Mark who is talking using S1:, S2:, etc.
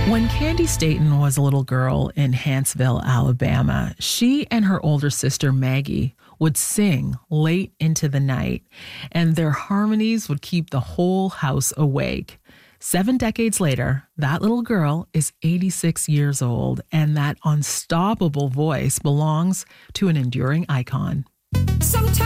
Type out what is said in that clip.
S1: When Candy Staton was a little girl in Huntsville, Alabama, she and her older sister Maggie would sing late into the night, and their harmonies would keep the whole house awake. 7 decades later, that little girl is 86 years old, and that unstoppable voice belongs to an enduring icon.
S2: Sometimes